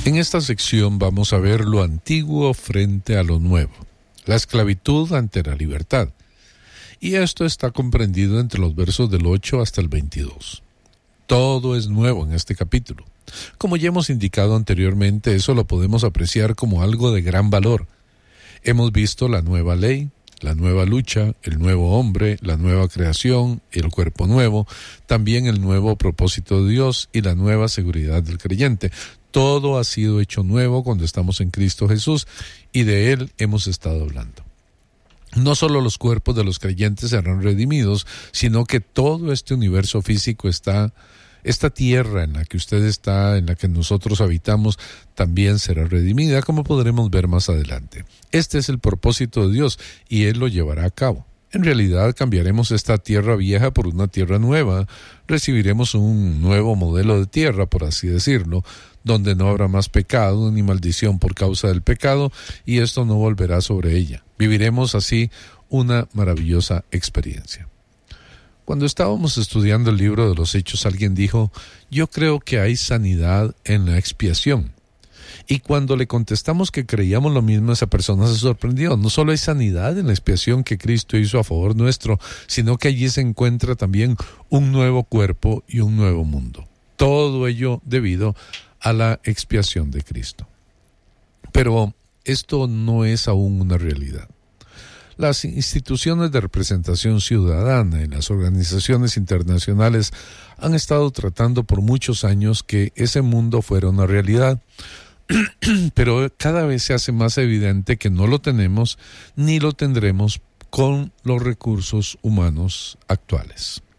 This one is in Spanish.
En esta sección vamos a ver lo antiguo frente a lo nuevo, la esclavitud ante la libertad. Y esto está comprendido entre los versos del 8 hasta el 22. Todo es nuevo en este capítulo. Como ya hemos indicado anteriormente, eso lo podemos apreciar como algo de gran valor. Hemos visto la nueva ley, la nueva lucha, el nuevo hombre, la nueva creación, el cuerpo nuevo, también el nuevo propósito de Dios y la nueva seguridad del creyente. Todo ha sido hecho nuevo cuando estamos en Cristo Jesús y de Él hemos estado hablando. No solo los cuerpos de los creyentes serán redimidos, sino que todo este universo físico esta tierra en la que usted está, en la que nosotros habitamos, también será redimida, como podremos ver más adelante. Este es el propósito de Dios y Él lo llevará a cabo. En realidad cambiaremos esta tierra vieja por una tierra nueva, recibiremos un nuevo modelo de tierra, por así decirlo, donde no habrá más pecado ni maldición por causa del pecado, y esto no volverá sobre ella. Viviremos así una maravillosa experiencia. Cuando estábamos estudiando el libro de los Hechos, alguien dijo: yo creo que hay sanidad en la expiación. Y cuando le contestamos que creíamos lo mismo, esa persona se sorprendió. No solo hay sanidad en la expiación que Cristo hizo a favor nuestro, sino que allí se encuentra también un nuevo cuerpo y un nuevo mundo. Todo ello debido a la expiación de Cristo. Pero esto no es aún una realidad. Las instituciones de representación ciudadana y las organizaciones internacionales han estado tratando por muchos años que ese mundo fuera una realidad, pero cada vez se hace más evidente que no lo tenemos ni lo tendremos con los recursos humanos actuales.